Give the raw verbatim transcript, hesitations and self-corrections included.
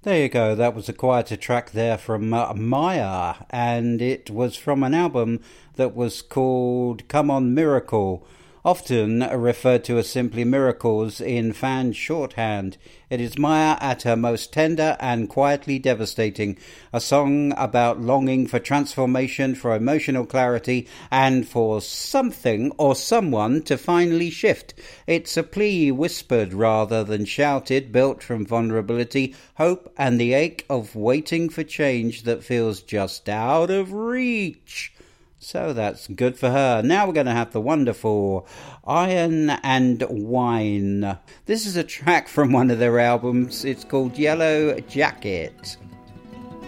There you go. That was a quieter track there from uh, Maya, and it was from an album that was called Come On Miracle, often referred to as simply Miracles in fan shorthand. It is Maya at her most tender and quietly devastating, a song about longing for transformation, for emotional clarity, and for something or someone to finally shift. It's a plea whispered rather than shouted, built from vulnerability, hope, and the ache of waiting for change that feels just out of reach. So that's good for her. Now we're going to have the wonderful Iron and Wine. This is a track from one of their albums. It's called Yellow Jacket.